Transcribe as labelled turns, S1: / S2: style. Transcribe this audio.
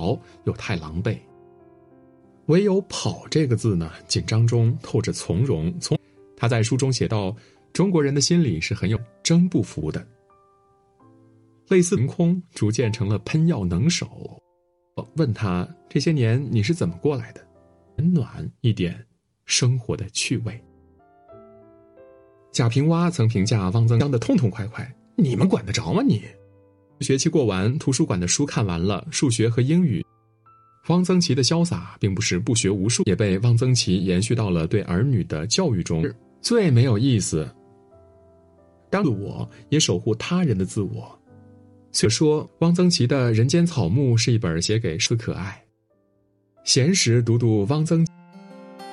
S1: 着又太狼狈。唯有跑这个字呢，紧张中透着从容。他在书中写道，中国人的心里是很有争不服的。类似凌空逐渐成了喷药能手。问他这些年你是怎么过来的，温暖一点生活的趣味。贾平凹曾评价汪曾祗的痛痛快快，你们管得着吗你？学期过完，图书馆的书看完了，数学和英语。汪曾祺的潇洒并不是不学无术，也被汪曾祺延续到了对儿女的教育中。最没有意思，当自我也守护他人的自我。所以说，汪曾祺的《人间草木》是一本写给可爱。闲时读读汪曾祺。